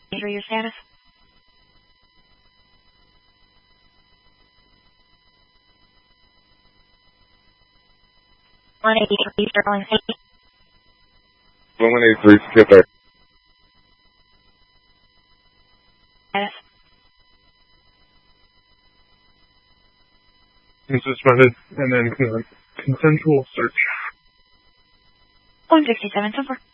Enter your status. 183 Sterling City. 183, get there. Status. Suspended, and then consensual search. 167 so far.